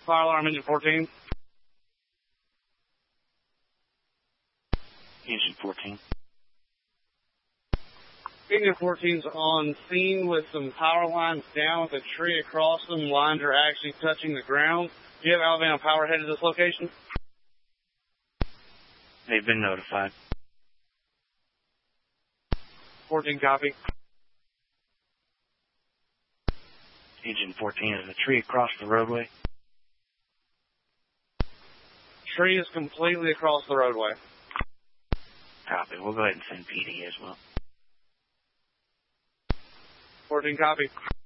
fire alarm, engine 14. Engine 14. Engine 14's on scene with some power lines down with a tree across them. Lines are actually touching the ground. Do you have Alabama Power headed to this location? They've been notified. 14 copy. Engine 14, is the tree across the roadway? Tree is completely across the roadway. Copy. We'll go ahead and send PD as well. 14 copy.